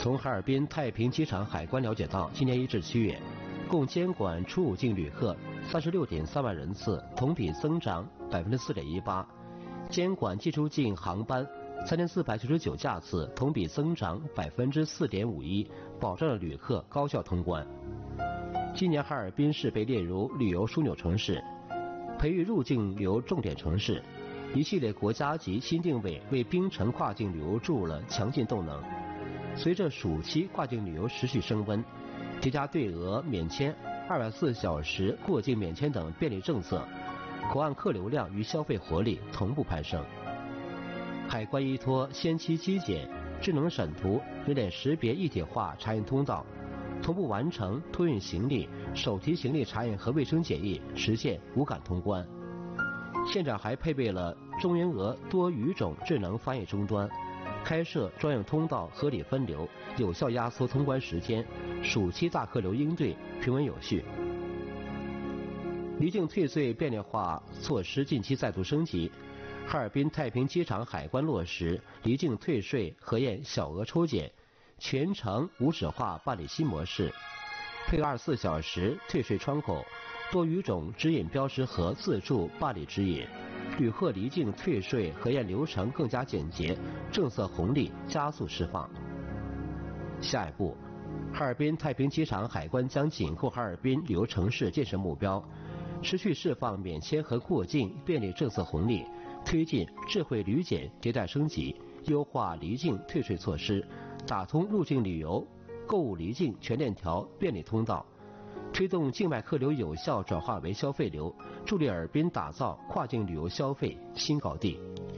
从哈尔滨太平机场海关了解到，今年1至7月，共监管出入境旅客36.3万人次，同比增长4.18%；监管进出境航班3499架次，同比增长4.51%，保障了旅客高效通关。今年哈尔滨市被列入旅游枢纽城市、培育入境旅游重点城市，一系列国家级新定位为滨城跨境旅游注入了强劲动能。随着暑期跨境旅游持续升温，叠加对俄免签、224小时过境免签等便利政策，口岸客流量与消费活力同步攀升。海关依托先期机检、智能审图、人脸识别一体化查验通道，同步完成托运行李、手提行李查验和卫生检疫，实现无感通关。现场还配备了中原俄多语种智能翻译终端，开设专用通道，合理分流，有效压缩通关时间，暑期大客流应对平稳有序。离境退税便利化措施近期再度升级，哈尔滨太平机场海关落实离境退税核验小额抽检，全程无纸化办理新模式，配24小时退税窗口、多语种指引标识和自助办理指引，旅客离境退税核验流程更加简洁，政策红利加速释放。下一步，哈尔滨太平机场海关将紧扣哈尔滨旅游城市建设目标，持续释放免签和过境便利政策红利，推进智慧旅检迭代升级，优化离境退税措施，打通入境旅游、购物离境全链条便利通道，推动境外客流有效转化为消费流，助力尔滨打造跨境旅游消费新高地。